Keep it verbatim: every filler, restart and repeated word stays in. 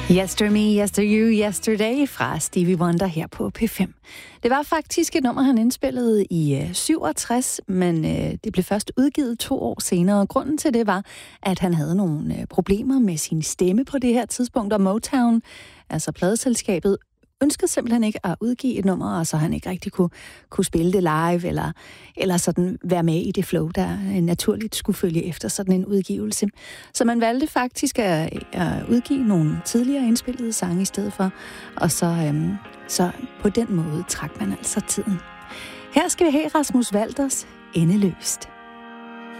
Yester Me, Yester You, Yesterday fra Stevie Wonder her på P fem. Det var faktisk et nummer, han indspillede i øh, syvogtres, men øh, det blev først udgivet to år senere. Grunden til det var, at han havde nogle øh, problemer med sin stemme på det her tidspunkt, og Motown, altså pladeselskabet, ønskede simpelthen ikke at udgive et nummer, og så han ikke rigtig kunne, kunne spille det live, eller, eller sådan være med i det flow, der naturligt skulle følge efter sådan en udgivelse. Så man valgte faktisk at, at udgive nogle tidligere indspillede sange i stedet for, og så, øhm, så på den måde trak man altså tiden. Her skal vi have Rasmus Walters Endeløst.